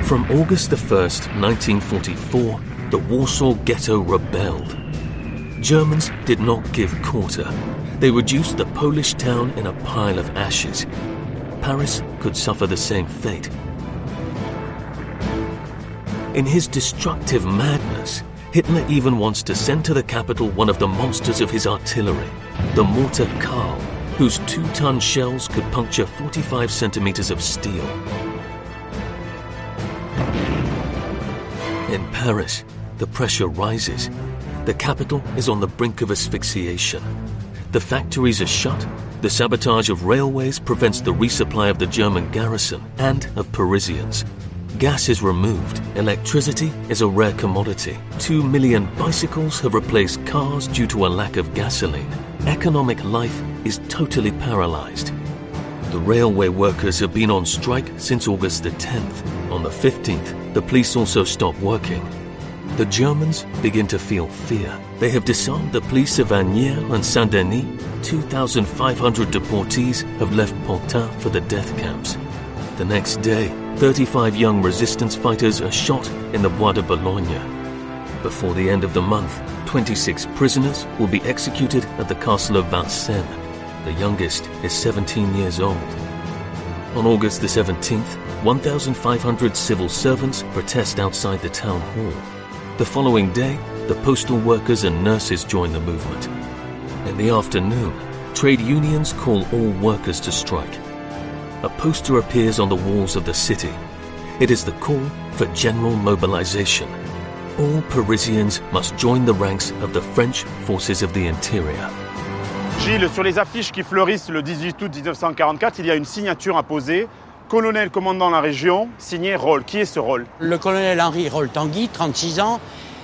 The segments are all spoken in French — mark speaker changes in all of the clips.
Speaker 1: From August the 1st, 1944, the Warsaw Ghetto rebelled. Germans did not give quarter. They reduced the Polish town in a pile of ashes. Paris could suffer the same fate. In his destructive madness, Hitler even wants to send to the capital one of the monsters of his artillery, the mortar Karl, whose 2-ton shells could puncture 45 centimeters of steel. In Paris, the pressure rises. The capital is on the brink of asphyxiation. The factories are shut. The sabotage of railways prevents the resupply of the German garrison and of Parisians. Gas is removed. Electricity is a rare commodity. 2 million bicycles have replaced cars due to a lack of gasoline. Economic life is totally paralyzed. The railway workers have been on strike since August the 10th. On the 15th, the police also stopped working. The Germans begin to feel fear. They have disarmed the police of Asnières and Saint-Denis. 2,500 deportees have left Pantin for the death camps. The next day, 35 young resistance fighters are shot in the Bois de Boulogne. Before the end of the month, 26 prisoners will be executed at the castle of Vincennes. The youngest is 17 years old. On August the 17th, 1,500 civil servants protest outside the town hall. The following day, the postal workers and nurses join the movement. In the afternoon, trade unions call all workers to strike. A poster appears on the walls of the city. It is the call for general mobilization. All Parisians must join the ranks of the French forces of the interior.
Speaker 2: Gilles, sur les affiches qui fleurissent le 18 août 1944, il y a une signature apposée. Colonel commandant la région, signé Roll. Qui est ce Roll?
Speaker 3: Le colonel Henri Roll-Tanguy, 36 ans,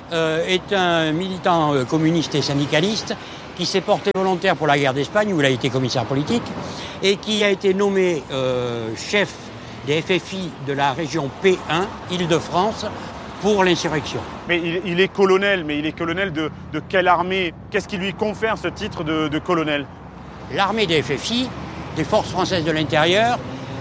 Speaker 3: est un militant communiste et syndicaliste qui s'est porté volontaire pour la guerre d'Espagne, où il a été commissaire politique, et qui a été nommé chef des FFI de la région P1, Île-de-France, pour l'insurrection.
Speaker 2: Mais il est colonel, mais il est colonel de quelle armée? Qu'est-ce qui lui confère ce titre de colonel?
Speaker 3: L'armée des FFI, des Forces françaises de l'intérieur,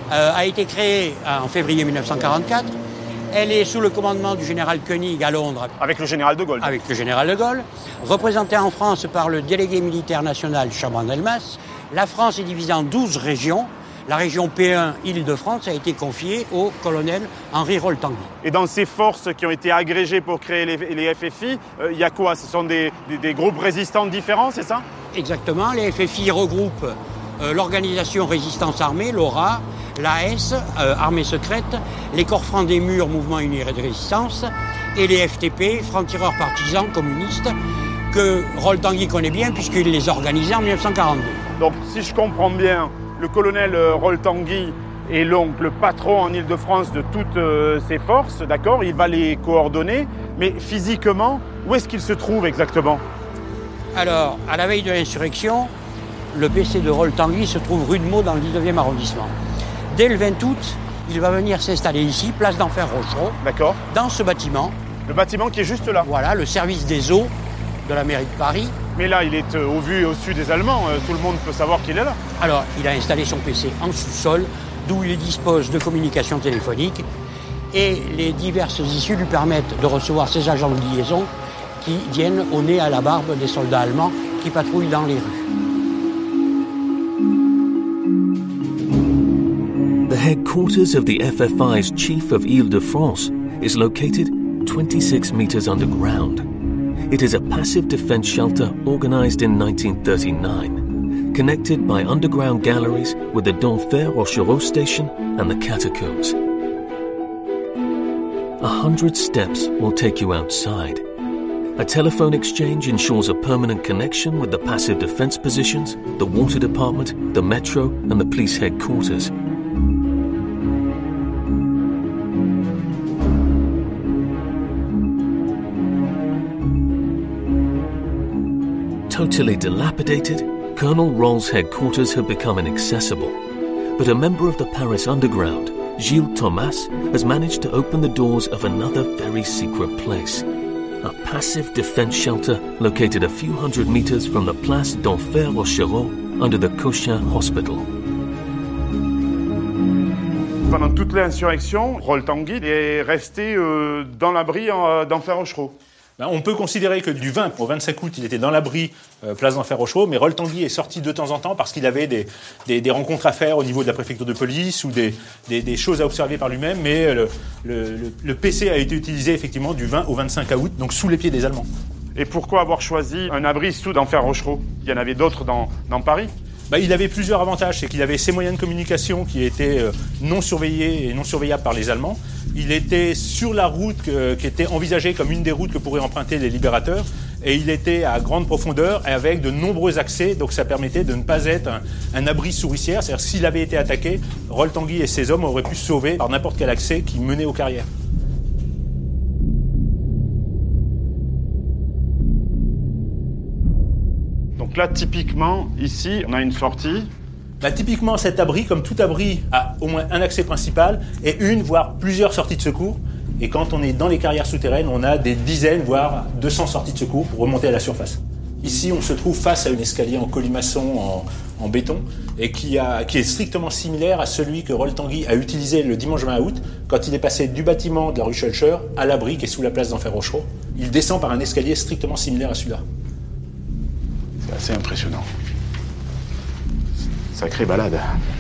Speaker 3: a été créée en février 1944. Elle est sous le commandement du général Koenig à Londres.
Speaker 2: Avec le général de Gaulle.
Speaker 3: Avec le général de Gaulle. Représentée en France par le délégué militaire national Chaban-Delmas. La France est divisée en 12 régions. La région P1, Île-de-France, a été confiée au colonel Henri Roll-Tanguy.
Speaker 2: Et dans ces forces qui ont été agrégées pour créer les FFI, il y a quoi? Ce sont des groupes résistants différents, c'est ça?
Speaker 3: Exactement. Les FFI regroupent l'organisation Résistance Armée, l'ORA, l'AS, Armée secrète, les Corps francs des murs, Mouvement uni de résistance, et les FTP, francs-tireurs partisans communistes, que Roll-Tanguy connaît bien puisqu'il les a organisés en 1942.
Speaker 2: Donc si je comprends bien, le colonel Roll-Tanguy est donc le patron en Île-de-France de toutes ces forces, d'accord? Il va les coordonner, mais physiquement, où est-ce qu'il se trouve exactement?
Speaker 3: Alors, à la veille de l'insurrection, le PC de Roll-Tanguy se trouve rue de Meaux dans le 19e arrondissement. Dès le 20 août, il va venir s'installer ici, place d'Enfer Rochereau,
Speaker 2: d'accord,
Speaker 3: dans ce bâtiment.
Speaker 2: Le bâtiment qui est juste là.
Speaker 3: Voilà, le service des eaux de la mairie de Paris.
Speaker 2: Mais là, il est au vu et au su des Allemands. Tout le monde peut savoir qu'il est là.
Speaker 3: Alors, il a installé son PC en sous-sol, d'où il dispose de communications téléphoniques. Et les diverses issues lui permettent de recevoir ses agents de liaison qui viennent au nez à la barbe des soldats allemands qui patrouillent dans les rues.
Speaker 1: The headquarters of the FFI's chief of Île-de-France is located 26 meters underground. It is a passive defense shelter organized in 1939, connected by underground galleries with the d'Enfer Rochereau station and the catacombs. 100 steps will take you outside. A telephone exchange ensures a permanent connection with the passive defense positions, the water department, the metro, and the police headquarters. Totally dilapidated, Colonel Roll's headquarters have become inaccessible. But a member of the Paris Underground, Gilles Thomas, has managed to open the doors of another very secret place. A passive defense shelter located a few hundred meters from the Place d'Enfer Rochereau under the Cochin Hospital.
Speaker 2: Pendant toute l'insurrection, Rol-Tanguy est resté dans l'abri d'Enfer Rochereau.
Speaker 4: On peut considérer que du 20 au 25 août, il était dans l'abri place d'Enfer Rochereau, mais Rol-Tanguy est sorti de temps en temps parce qu'il avait des rencontres à faire au niveau de la préfecture de police ou des choses à observer par lui-même, mais le PC a été utilisé effectivement du 20 au 25 août, donc sous les pieds des Allemands.
Speaker 2: Et pourquoi avoir choisi un abri sous d'Enfer Rochereau? Il y en avait d'autres dans Paris?
Speaker 4: Il avait plusieurs avantages, c'est qu'il avait ses moyens de communication qui étaient non surveillés et non surveillables par les Allemands. Il était sur la route qui était envisagée comme une des routes que pourraient emprunter les libérateurs, et il était à grande profondeur et avec de nombreux accès, donc ça permettait de ne pas être un abri souricière, c'est-à-dire s'il avait été attaqué, Rol-Tanguy et ses hommes auraient pu se sauver par n'importe quel accès qui menait aux carrières.
Speaker 2: Donc là, typiquement, ici, on a une sortie.
Speaker 4: Typiquement, cet abri, comme tout abri, a au moins un accès principal et une, voire plusieurs sorties de secours. Et quand on est dans les carrières souterraines, on a des dizaines, voire 200 sorties de secours pour remonter à la surface. Ici, on se trouve face à un escalier en colimaçon en béton et qui est strictement similaire à celui que Rol-Tanguy a utilisé le dimanche 20 août quand il est passé du bâtiment de la rue Schulcher à l'abri qui est sous la place d'Enfer Rochereau. Il descend par un escalier strictement similaire à celui-là.
Speaker 2: C'est assez impressionnant. Sacrée balade.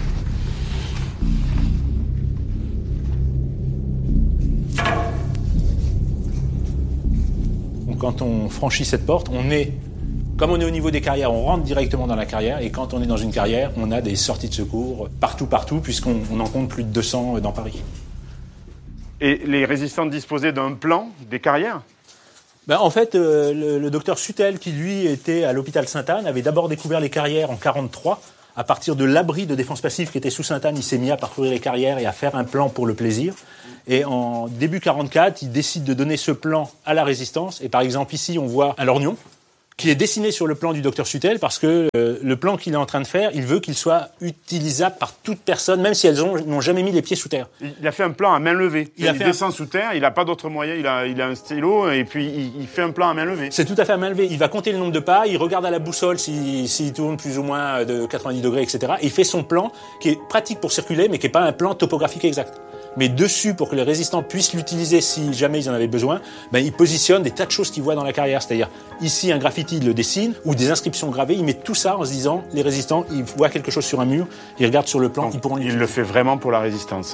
Speaker 4: Donc quand on franchit cette porte, comme on est au niveau des carrières, on rentre directement dans la carrière, et quand on est dans une carrière, on a des sorties de secours partout, puisqu'on en compte plus de 200 dans Paris.
Speaker 2: Et les résistants disposaient d'un plan des carrières?
Speaker 4: En fait, le docteur Sutel, qui lui était à l'hôpital Sainte-Anne, avait d'abord découvert les carrières en 1943. À partir de l'abri de défense passive qui était sous Sainte-Anne, il s'est mis à parcourir les carrières et à faire un plan pour le plaisir. Et en début 1944, il décide de donner ce plan à la résistance. Et par exemple, ici, on voit un lorgnon qui est dessiné sur le plan du docteur Sutel parce que le plan qu'il est en train de faire, il veut qu'il soit utilisable par toute personne, même si elles n'ont jamais mis les pieds sous terre.
Speaker 2: Il a fait un plan à main levée. Il descend sous terre, il n'a pas d'autre moyen, il a un stylo et puis il fait un plan à main levée.
Speaker 4: C'est tout à fait à main levée. Il va compter le nombre de pas, il regarde à la boussole s'il tourne plus ou moins de 90 degrés, etc. Et il fait son plan qui est pratique pour circuler, mais qui n'est pas un plan topographique exact. Mais dessus, pour que les résistants puissent l'utiliser si jamais ils en avaient besoin, il positionne des tas de choses qu'ils voient dans la carrière. C'est-à-dire, ici, un graffiti, il le dessine, ou des inscriptions gravées, il met tout ça en se disant, les résistants, ils voient quelque chose sur un mur, ils regardent sur le plan, ils pourront l'utiliser.
Speaker 2: Il le fait vraiment pour la résistance.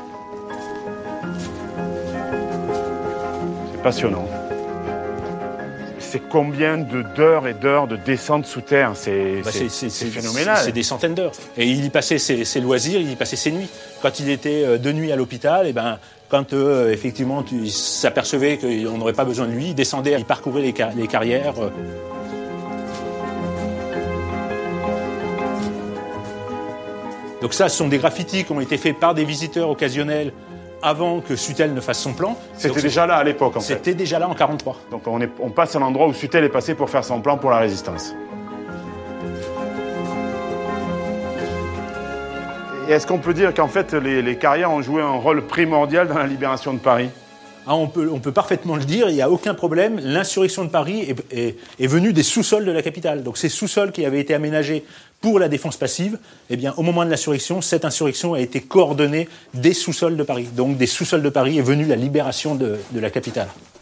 Speaker 2: C'est passionnant. C'est combien d'heures et d'heures de descente sous terre? C'est phénoménal.
Speaker 4: C'est des centaines d'heures. Et il y passait ses loisirs, il y passait ses nuits. Quand il était de nuit à l'hôpital, quand effectivement il s'apercevait qu'on n'aurait pas besoin de lui, il descendait, il parcourait les carrières. Donc ça, ce sont des graffitis qui ont été faits par des visiteurs occasionnels avant que Sutel ne fasse son plan.
Speaker 2: C'était déjà là à l'époque, en fait.
Speaker 4: C'était déjà là en 1943.
Speaker 2: Donc on passe à l'endroit où Sutel est passé pour faire son plan pour la résistance. Et est-ce qu'on peut dire qu'en fait les carrières ont joué un rôle primordial dans la libération de Paris?
Speaker 4: On peut parfaitement le dire, il n'y a aucun problème. L'insurrection de Paris est venue des sous-sols de la capitale. Donc ces sous-sols qui avaient été aménagés pour la défense passive, au moment de l'insurrection, cette insurrection a été coordonnée des sous-sols de Paris. Donc des sous-sols de Paris est venue la libération de la capitale.